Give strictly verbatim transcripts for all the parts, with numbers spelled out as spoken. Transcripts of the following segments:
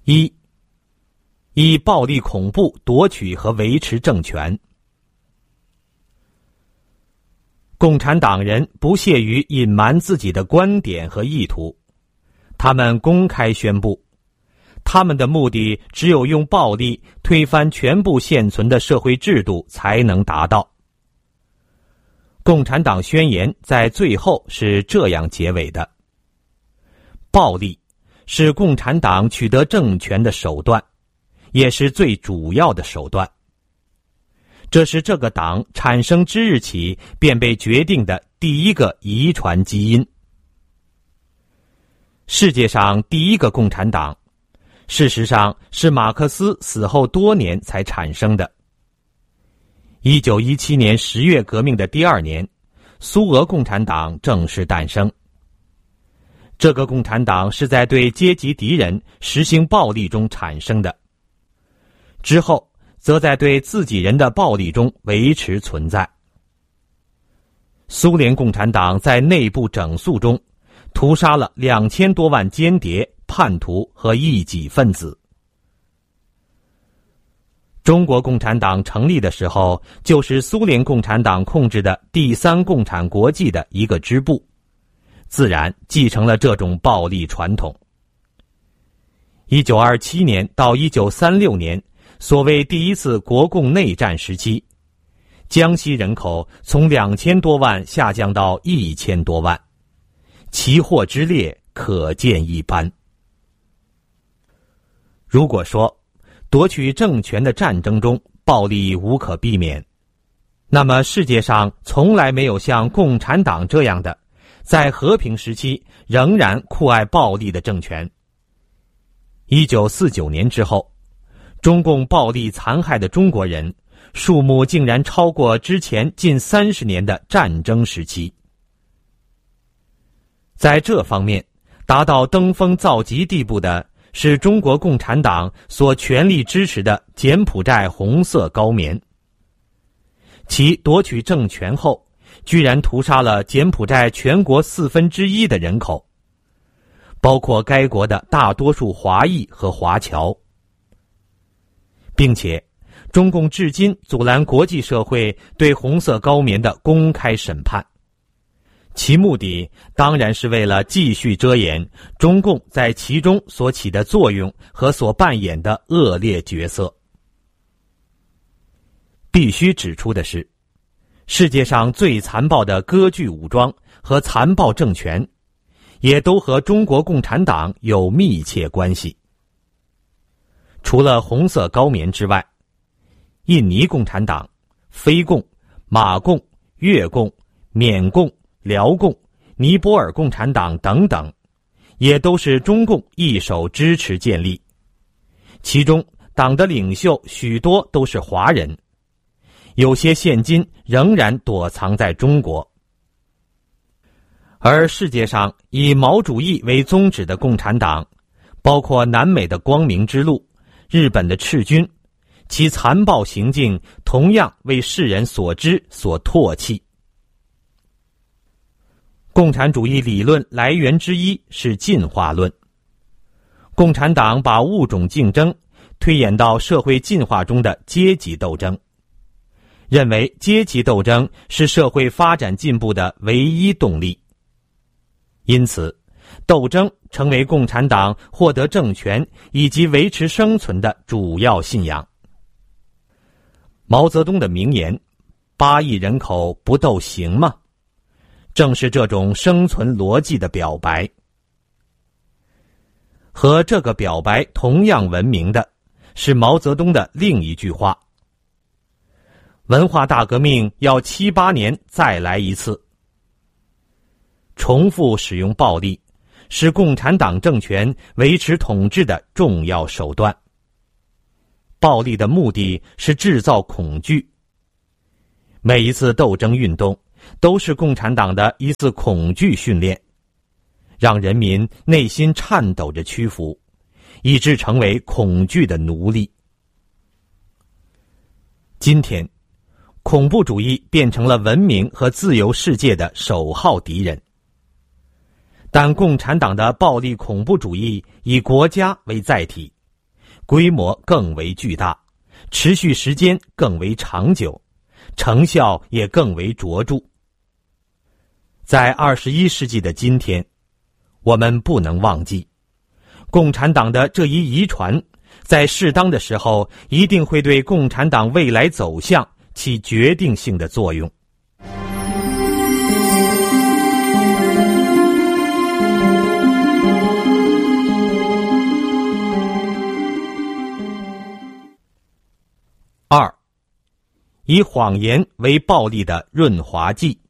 一、以暴力恐怖夺取和维持政权。共产党人不屑于隐瞒自己的观点和意图，他们公开宣布，他们的目的只有用暴力推翻全部现存的社会制度才能达到。共产党宣言在最后是这样结尾的：暴力是共产党取得政权的手段，也是最主要的手段。这是这个党产生之日起便被决定的第一个遗传基因。世界上第一个共产党，事实上是马克思死后多年才产生的。一九一七年十月革命的第二年，苏俄共产党正式诞生。这个共产党是在对阶级敌人实行暴力中产生的，之后则在对自己人的暴力中维持存在。苏联共产党在内部整肃中屠杀了两千多万间谍、叛徒和异己分子。中国共产党成立的时候，就是苏联共产党控制的第三共产国际的一个支部，自然继承了这种暴力传统。一九二七年到一九三六年，所谓第一次国共内战时期，江西人口从两千多万下降到一千多万，其祸之烈可见一斑。如果说夺取政权的战争中暴力无可避免，那么世界上从来没有像共产党这样的在和平时期仍然酷爱暴力的政权。一九四九年之后，中共暴力残害的中国人数目竟然超过之前近三十年的战争时期。在这方面达到登峰造极地步的是中国共产党所全力支持的柬埔寨红色高棉。其夺取政权后，居然屠杀了柬埔寨全国四分之一的人口，包括该国的大多数华裔和华侨，并且中共至今阻拦国际社会对红色高棉的公开审判，其目的当然是为了继续遮掩中共在其中所起的作用和所扮演的恶劣角色。必须指出的是，世界上最残暴的割据武装和残暴政权，也都和中国共产党有密切关系。除了红色高棉之外，印尼共产党、菲共、马共、越共、缅共、辽共、尼泊尔共产党等等，也都是中共一手支持建立，其中党的领袖许多都是华人，有些现今仍然躲藏在中国。而世界上以毛主义为宗旨的共产党，包括南美的光明之路、日本的赤军，其残暴行径同样为世人所知所唾弃。共产主义理论来源之一是进化论。共产党把物种竞争推演到社会进化中的阶级斗争，认为阶级斗争是社会发展进步的唯一动力。因此，斗争成为共产党获得政权以及维持生存的主要信仰。毛泽东的名言“八亿人口不斗行吗”，正是这种生存逻辑的表白。和这个表白同样闻名的是毛泽东的另一句话：文化大革命要七八年再来一次。重复使用暴力是共产党政权维持统治的重要手段。暴力的目的是制造恐惧。每一次斗争运动都是共产党的一次恐惧训练，让人民内心颤抖着屈服，以致成为恐惧的奴隶。今天，恐怖主义变成了文明和自由世界的首号敌人。但共产党的暴力恐怖主义以国家为载体， 规模更为巨大，持续时间更为长久，成效也更为卓著。在二十一世纪的今天，我们不能忘记，共产党的这一遗传，在适当的时候一定会对共产党未来走向起决定性的作用。二，以谎言为暴力的润滑剂。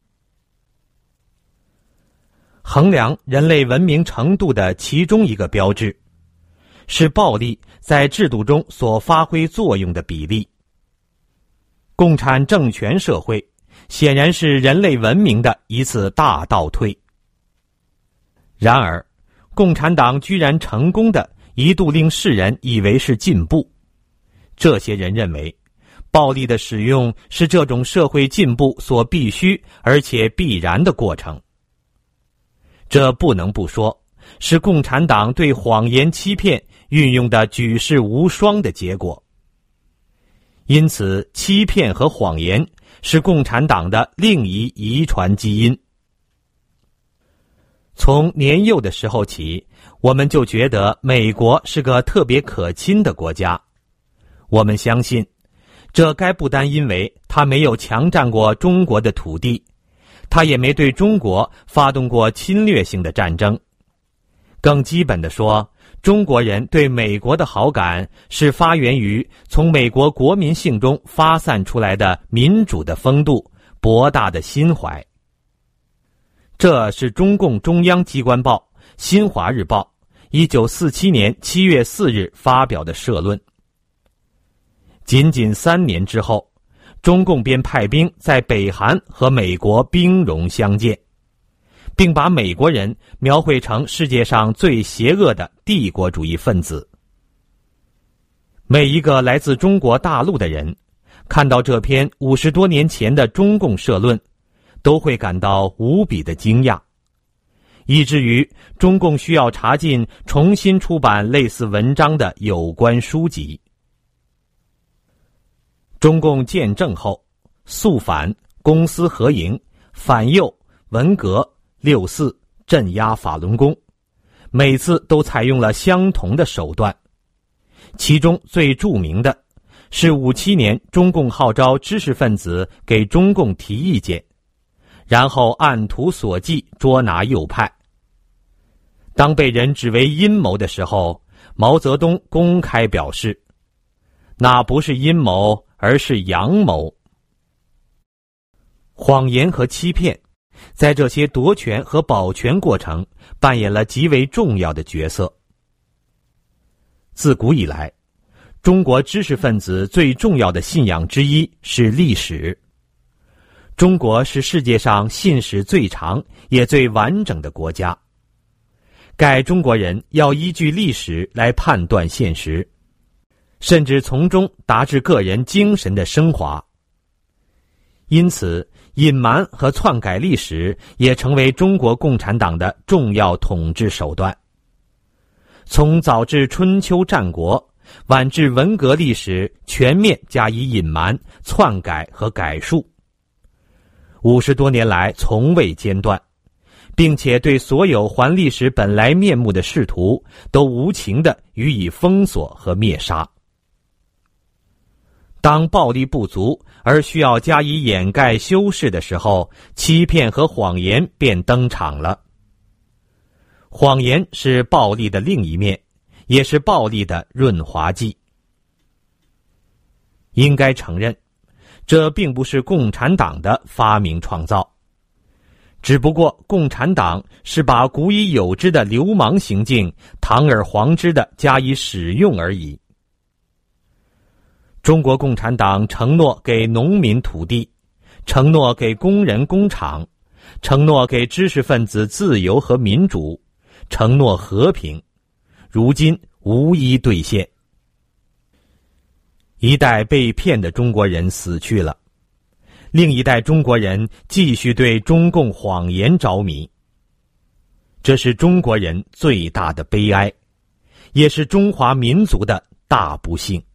衡量人类文明程度的其中一个标志，是暴力在制度中所发挥作用的比例。共产政权社会显然是人类文明的一次大倒退。然而，共产党居然成功的一度令世人以为是进步。这些人认为，暴力的使用是这种社会进步所必须而且必然的过程。这不能不说，是共产党对谎言欺骗运用的举世无双的结果。因此，欺骗和谎言是共产党的另一遗传基因。从年幼的时候起，我们就觉得美国是个特别可亲的国家。我们相信，这该不单因为他没有强占过中国的土地，他也没对中国发动过侵略性的战争。更基本的说，中国人对美国的好感是发源于从美国国民性中发散出来的民主的风度、博大的心怀。这是中共中央机关报《新华日报》一九四七年七月四日发表的社论。仅仅三年之后，中共便派兵在北韩和美国兵戎相见，并把美国人描绘成世界上最邪恶的帝国主义分子。每一个来自中国大陆的人，看到这篇五十多年前的中共社论，都会感到无比的惊讶，以至于中共需要查禁重新出版类似文章的有关书籍。中共建政后，肃反、公私合营、反右、文革、六四、镇压法轮功，每次都采用了相同的手段。其中最著名的是五七年中共号召知识分子给中共提意见，然后按图索骥捉拿右派。当被人指为阴谋的时候，毛泽东公开表示，那不是阴谋，而是阳谋。谎言和欺骗在这些夺权和保全过程扮演了极为重要的角色。自古以来，中国知识分子最重要的信仰之一是历史。中国是世界上信史最长也最完整的国家，盖中国人要依据历史来判断现实，甚至从中达至个人精神的升华。因此，隐瞒和篡改历史也成为中国共产党的重要统治手段。从早至春秋战国，晚至文革历史，全面加以隐瞒、篡改和改述。五十多年来从未间断，并且对所有还历史本来面目的试图都无情地予以封锁和灭杀。当暴力不足而需要加以掩盖修饰的时候，欺骗和谎言便登场了。谎言是暴力的另一面，也是暴力的润滑剂。应该承认，这并不是共产党的发明创造，只不过共产党是把古已有之的流氓行径堂而皇之地加以使用而已。中国共产党承诺给农民土地，承诺给工人工厂，承诺给知识分子自由和民主，承诺和平，如今无一兑现。一代被骗的中国人死去了，另一代中国人继续对中共谎言着迷。这是中国人最大的悲哀，也是中华民族的大不幸。